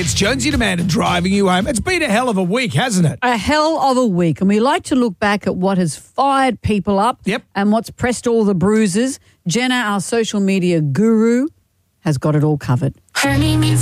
It's Jonesy Demand driving you home. It's been a hell of a week, hasn't it? A hell of a week. And we like to look back at what has fired people up and what's pressed all the bruises. Jenna, our social media guru, has got it all covered.